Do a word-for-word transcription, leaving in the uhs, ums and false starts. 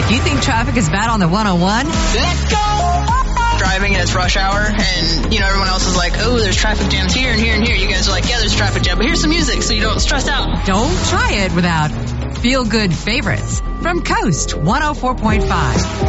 Do you think traffic is bad on the one oh one? Let's go! Driving and it's rush hour, and, you know, everyone else is like, oh, there's traffic jams here and here and here. You guys are like, yeah, there's traffic jam, but here's some music so you don't stress out. Don't try it without feel-good favorites from Coast one oh four point five.